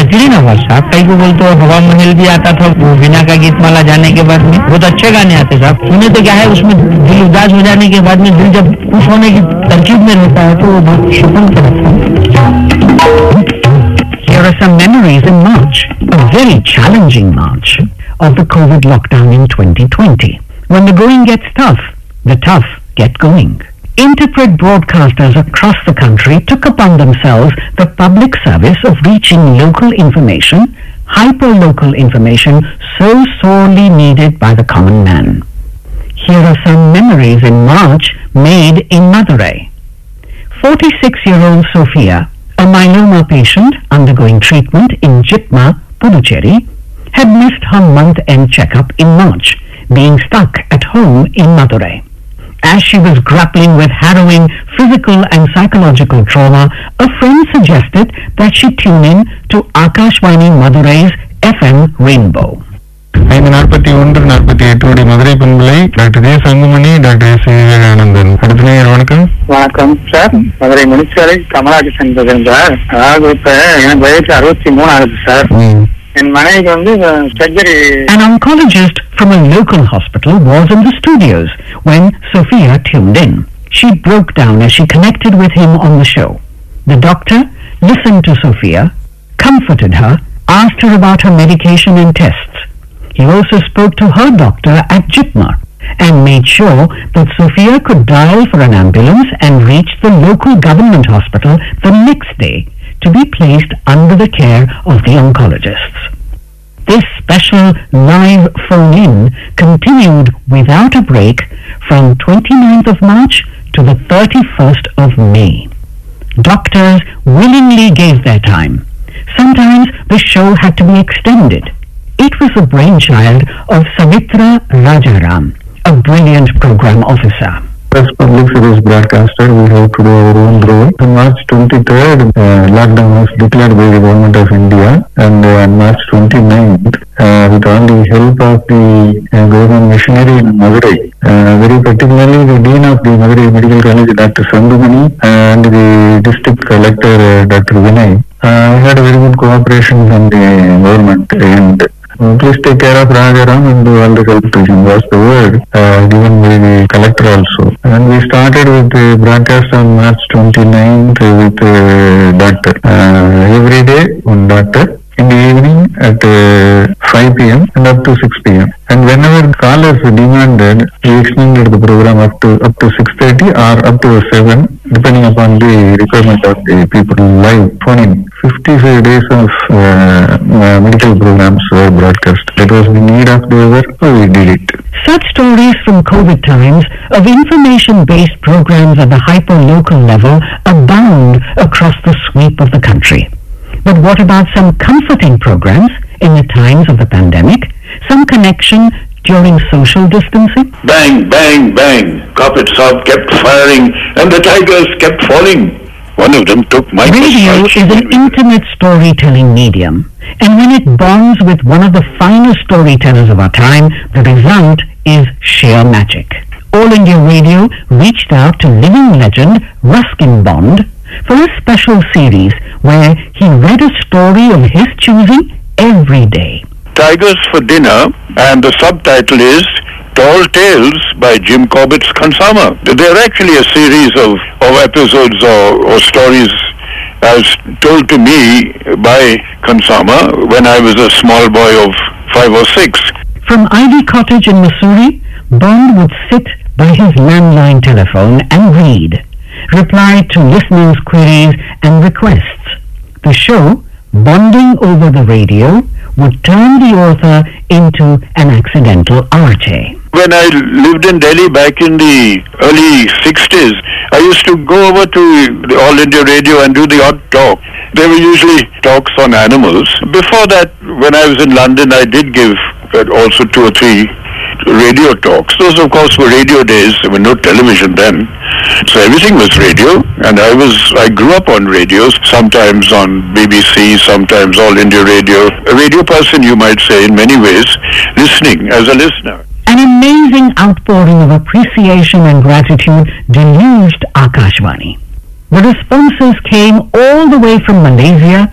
बेहतरीन आवाज साहब, कई को बोलते हो हवा महल भी आता था वो वीणा का गीत माला जाने के बाद में, बहुत अच्छे गाने आते साहब। सुने तो क्या है उसमें दिल उदास हो जाने के बाद में दिल जब खुश होने की तरकीब में रहता है तो वो बहुत सुकून का लगता है। Here are some memories in March, a very challenging March of the COVID lockdown in 2020. When the going gets tough, the tough get going. Interpret broadcasters across the country took upon themselves the public service of reaching local information, hyper-local information so sorely needed by the common man. Here are some memories in March made in Madurai. 46-year-old Sophia, a myeloma patient undergoing treatment in Jitma, Puducherry, had missed her month-end checkup in March, being stuck at home in Madurai. As she was grappling with harrowing physical and psychological trauma, a friend suggested that she tune in to Akashvani Madurai's FM Rainbow. 541-48 Madurai பண்பலை doctor J Sangumani, doctor S Vivekanandan. அடுத்த நேயர் வணக்கம். வணக்கம் sir, Madurai Munichalai Kamalakrishnan பேசுறேன். அதாவது இப்ப எனக்கு வயசு 63 ஆகுது சார். என் மனைவிக்கு வந்து surgery. An oncologist from a local hospital was in the studios when Sophia tuned in. She broke down as she connected with him on the show. The doctor listened to Sophia, comforted her, asked her about her medication and tests. He also spoke to her doctor at Jitma and made sure that Sophia could dial for an ambulance and reach the local government hospital the next day to be placed under the care of the oncologists. This special live phone-in continued without a break from 29th of March to the 31st of May. Doctors willingly gave their time. Sometimes the show had to be extended. It was the brainchild of Savitra Rajaram, a brilliant program officer. As public service broadcaster, we have to do our own role. On March 23rd, lockdown was declared by the government of India, and on March 29th, with all the help of the government machinery in Madurai, very particularly the Dean of the Madurai Medical College, Dr. Sandumani, and the District Collector, Dr. Vinay, had a very good cooperation from the government. And please take care of Rajaram and do all the help to him was the word given by the collector also. And we started with the broadcast on March 29th with doctor. Every day one doctor in the evening at 5 p.m. and up to 6 p.m. And whenever callers demanded, we extended the program up to 6:30 or up to 7, depending upon the requirement of the people. Live phone-in. 55 days of medical programs were broadcast. That was the need of the hour, so we did it. Such stories from COVID times of information-based programs at the hyper-local level abound across the sweep of the country. But what about some comforting programs in the times of the pandemic? Some connection during social distancing? Bang, bang, bang. Carpet Saab kept firing and the tigers kept falling. One of them took my Radio is an intimate storytelling medium, and when it bonds with one of the finest storytellers of our time, the result is sheer magic. All India Radio reached out to living legend Ruskin Bond for a special series where he read a story of his choosing every day. Tigers for Dinner, and the subtitle is Tall Tales by Jim Corbett's Khansama. They're actually a series of episodes or stories as told to me by Khansama when I was a small boy of 5 or 6. From Ivy Cottage in Missouri, Bond would sit by his landline telephone and read, reply to listeners' queries and requests. The show, Bonding Over the Radio, would turn the author into an accidental RJ. When I lived in Delhi back in the early 60s, I used to go over to the All India Radio and do the odd talk. They were usually talks on animals. Before that, when I was in London, I did give also 2 or 3 radio talks. Those, of course, were radio days. There were no television then. So everything was radio, and I grew up on radio, sometimes on BBC, sometimes All India Radio. A radio person, you might say, in many ways, listening as a listener. An amazing outpouring of appreciation and gratitude deluged Akashvani. The responses came all the way from Malaysia